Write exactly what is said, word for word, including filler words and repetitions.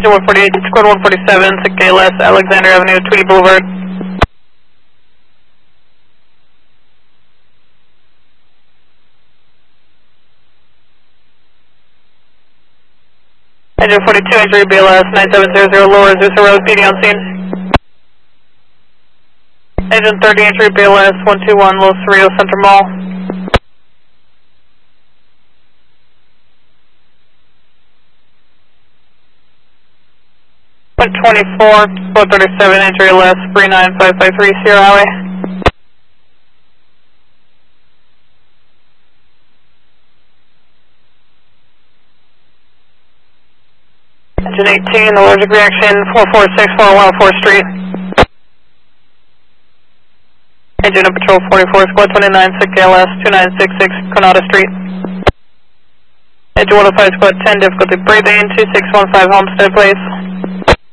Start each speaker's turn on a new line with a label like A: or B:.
A: one forty-eight, Squad one forty-seven, six K L S, Alexander Avenue, Tweedy Boulevard. Engine forty-two, entry B L S, nine seven zero zero, lower Azusa Road, P D on scene. Engine thirty, entry B L S, one two one, Los Cerritos Center Mall. one twenty-four, four thirty-seven, entry L S, three nine five five three, Sierra Highway. Engine eighteen, allergic reaction, four four six four, one oh four Street. Engine of Patrol forty-four, Squad twenty-nine, six K L S, two nine six six, Granada Street. Engine one oh five, Squad ten, difficulty breathing, two six one five, Homestead Place.